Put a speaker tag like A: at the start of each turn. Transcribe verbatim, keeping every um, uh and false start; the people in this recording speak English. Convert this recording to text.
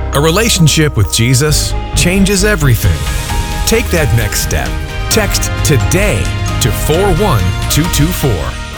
A: A relationship with Jesus changes everything. Take that next step. Text TODAY to four one two two four.